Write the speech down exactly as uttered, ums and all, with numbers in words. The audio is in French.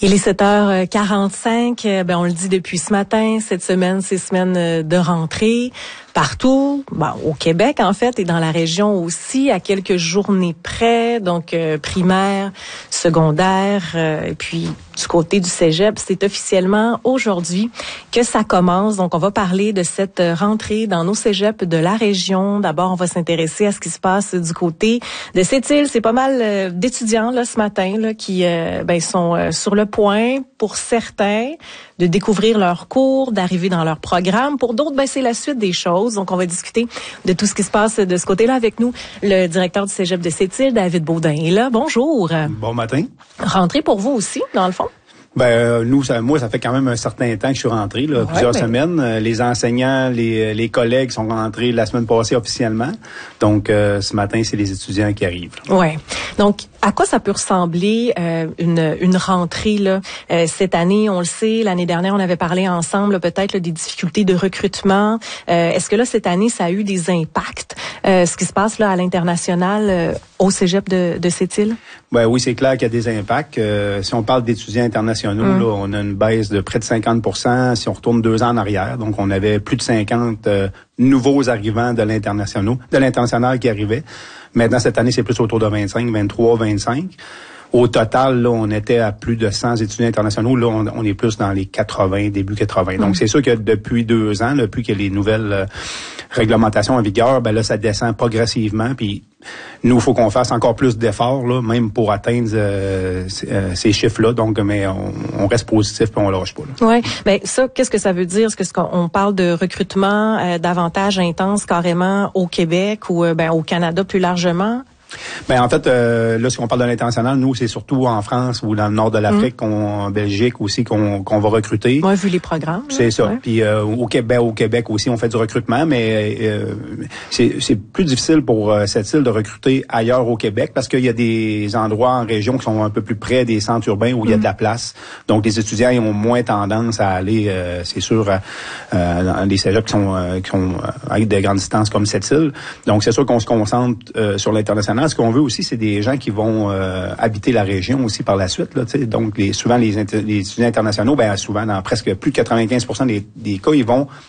Il est sept heures quarante-cinq, ben on le dit depuis ce matin, cette semaine, c'est semaine de rentrée. Partout, ben, au Québec en fait, et dans la région aussi, à quelques journées près, donc euh, primaire, secondaire, euh, et puis du côté du cégep, c'est officiellement aujourd'hui que ça commence. Donc on va parler de cette rentrée dans nos cégeps de la région. D'abord, on va s'intéresser à ce qui se passe du côté de Sept-Îles. C'est pas mal euh, d'étudiants là ce matin là qui euh, ben sont euh, sur le point, pour certains, de découvrir leurs cours, d'arriver dans leur programme. Pour d'autres, ben c'est la suite des choses. Donc, on va discuter de tout ce qui se passe de ce côté-là avec nous. Le directeur du cégep de Sept-Îles, David Baudin, est là. Bonjour. Bon matin. Rentrée pour vous aussi, dans le fond? Ben euh, nous, ça, moi, ça fait quand même un certain temps que je suis rentré, là, ouais, plusieurs ben... semaines. Les enseignants, les, les collègues sont rentrés la semaine passée officiellement. Donc, euh, ce matin, c'est les étudiants qui arrivent. Ouais. Donc, à quoi ça peut ressembler euh, une, une rentrée là euh, cette année? On le sait, l'année dernière, on avait parlé ensemble peut-être là, des difficultés de recrutement. Euh, est-ce que là, cette année, ça a eu des impacts? Euh, ce qui se passe là à l'international euh, au cégep de, de Sept-Îles? Ben oui, c'est clair qu'il y a des impacts. Euh, si on parle d'étudiants internationaux, Mmh. là, on a une baisse de près de cinquante pour cent si on retourne deux ans en arrière. Donc, on avait plus de cinquante euh, nouveaux arrivants de l'international, de l'international qui arrivaient. Maintenant, cette année, c'est plus autour de vingt-cinq, vingt-trois, vingt-cinq. Au total, là, on était à plus de cent étudiants internationaux. Là, on, on est plus dans les quatre-vingts, début quatre-vingts. Donc, mmh. c'est sûr que depuis deux ans, depuis qu'il y a les nouvelles euh, réglementations en vigueur, ben là, ça descend progressivement. Puis, nous, il faut qu'on fasse encore plus d'efforts, là, même pour atteindre euh, euh, ces chiffres-là. Donc, mais on, on reste positif puis on lâche pas. Oui, mais ça, qu'est-ce que ça veut dire? Est-ce qu'on parle de recrutement euh, davantage intense carrément au Québec ou euh, ben, au Canada plus largement? Ben en fait, euh, là, si on parle de l'international, nous, c'est surtout en France ou dans le nord de l'Afrique, mmh. qu'on, en Belgique aussi, qu'on, qu'on va recruter. Moi, vu les programmes. C'est là, ça. Ouais. Puis euh, au Québec, au Québec aussi, on fait du recrutement, mais euh, c'est, c'est plus difficile pour euh, cette île de recruter ailleurs au Québec parce qu'il y a des endroits en région qui sont un peu plus près des centres urbains où mmh. il y a de la place. Donc, les étudiants ils ont moins tendance à aller, euh, c'est sûr, euh, dans des cégeps qui sont, euh, qui sont avec de grandes distances comme cette île. Donc, c'est sûr qu'on se concentre euh, sur l'international. Ce qu'on veut aussi, c'est des gens qui vont euh, habiter la région aussi par la suite. Là, donc, les, souvent, les, inter- les étudiants internationaux, ben souvent, dans presque plus de quatre-vingt-quinze pour cent des, des cas, ils vont